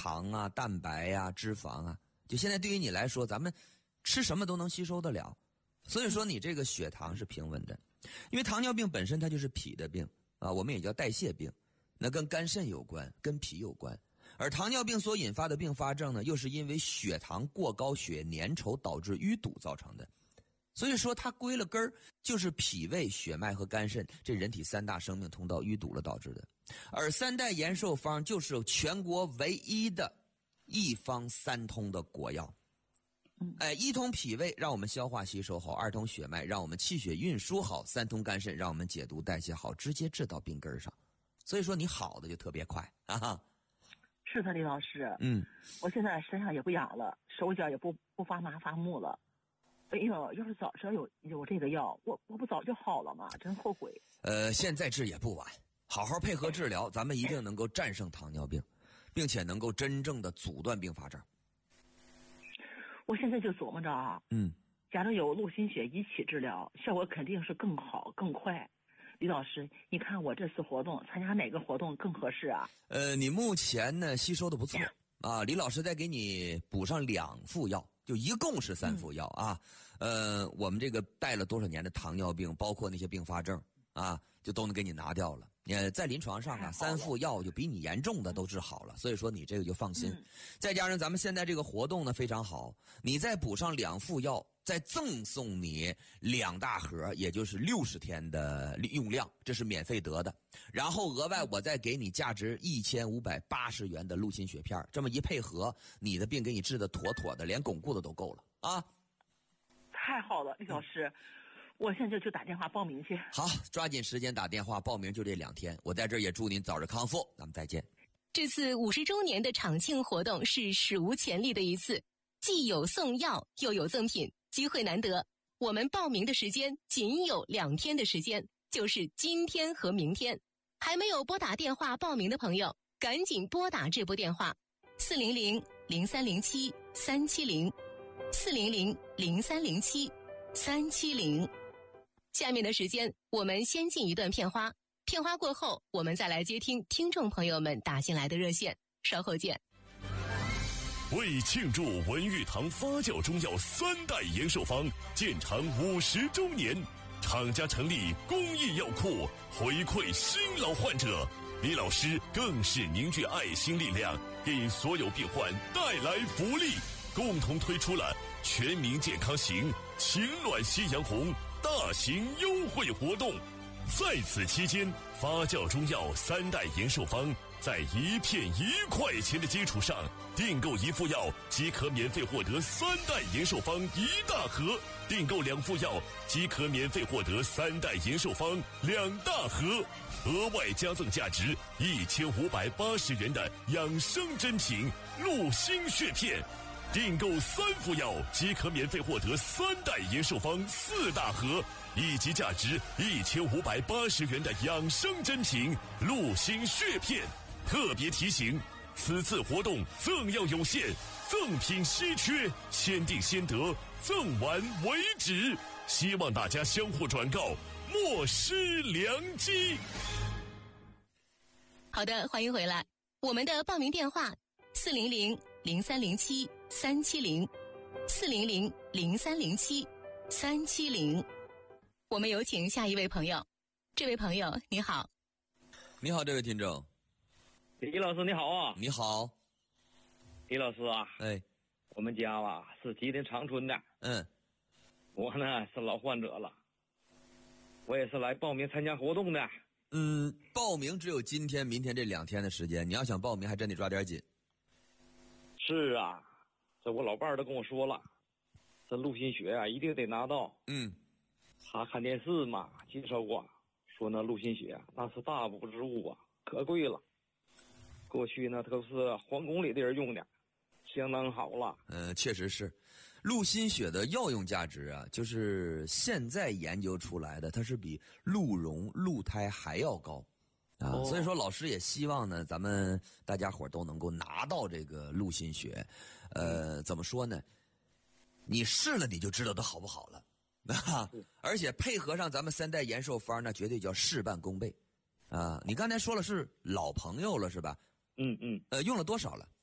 糖啊、蛋白啊、脂肪啊，就现在对于你来说，咱们吃什么都能吸收得了，所以说你这个血糖是平稳的。因为糖尿病本身它就是脾的病啊，我们也叫代谢病，那跟肝肾有关，跟脾有关。而糖尿病所引发的并发症呢，又是因为血糖过高、血粘稠导致淤堵造成的。所以说它归了根儿，就是脾胃、血脉和肝肾这人体三大生命通道淤堵了导致的。而三代延寿方就是全国唯一的一方三通的国药。一通脾胃让我们消化吸收好，二通血脉让我们气血运输好，三通肝肾让我们解毒代谢好，直接治到病根上。所以说你好的就特别快啊！ 是的，李老师。我现在身上也不痒了，手脚也不发麻发木了。哎呦，要是早知道有这个药，我不早就好了吗？真后悔。 现在治也不晚，好好配合治疗，咱们一定能够战胜糖尿病，并且能够真正的阻断并发症。 我现在就琢磨着啊，假如有陆心血一起治疗，效果肯定是更好更快。李老师，你看我这次活动参加哪个活动更合适啊？ 你目前呢吸收的不错啊，李老师再给你补上2副药，就一共是3副药啊。我们这个带了多少年的糖尿病，包括那些并发症啊，就都能给你拿掉了。在临床上啊，3副药就比你严重的都治好了，所以说你这个就放心。再加上咱们现在这个活动呢非常好，你再补上2副药，再赠送你2大盒，也就是60天的用量，这是免费得的。然后额外我再给你价值1580元的陆心血片，这么一配合，你的病给你治得妥妥的，连巩固的都够了啊！ 太好了，李老师。我现在就打电话报名去。 好，抓紧时间打电话报名，就这2天。我在这儿也祝您早日康复，咱们再见。 这次50周年的场庆活动是史无前例的一次，既有送药又有赠品，机会难得。我们报名的时间仅有2天的时间，就是今天和明天。还没有拨打电话报名的朋友，赶紧拨打这部电话400-0307-370，400-0307-370。下面的时间，我们先进一段片花，片花过后，我们再来接听听众朋友们打进来的热线，稍后见。 为庆祝文玉堂发酵中药3代延寿方建厂50周年，厂家成立公益药库，回馈新老患者。李老师更是凝聚爱心力量，给所有病患带来福利，共同推出了全民健康行、情暖夕阳红大型优惠活动。在此期间，发酵中药3代延寿方在1片1块钱的基础上，订购1副药即可免费获得3代延寿方1大盒，订购2副药即可免费获得3代延寿方2大盒，额外加赠价值1580元的养生珍品陆心血片，订购3副药即可免费获得3代延寿方4大盒，以及价值1580元的养生珍品陆心血片。特别提醒，此次活动赠药有限，赠品稀缺，先订先得，赠完为止，希望大家相互转告，莫失良机。 好的，欢迎回来。我们的报名电话400-0307-370，400-0307-370。我们有请下一位朋友。这位朋友你好。 你好，这位听众。 李老师你好啊。 你好。 李老师啊，我们家吧是吉林长春的。我呢是老患者了，我也是来报名参加活动的。 报名只有今天明天这2天的时间，你要想报名还真得抓点紧。 是啊，这我老伴儿都跟我说了，这陆心血啊一定得拿到。他看电视嘛介绍过，说那陆心血那是大补之物啊，可贵了。过去呢都是皇宫里的人用的，相当好了。 确实是，陆心血的药用价值啊，就是现在研究出来的，它是比鹿茸、鹿胎还要高啊。所以说，老师也希望呢，咱们大家伙都能够拿到这个陆心血。怎么说呢？你试了你就知道它好不好了。而且配合上咱们3代延寿方，那绝对叫事半功倍啊！你刚才说了是老朋友了是吧？用了多少了？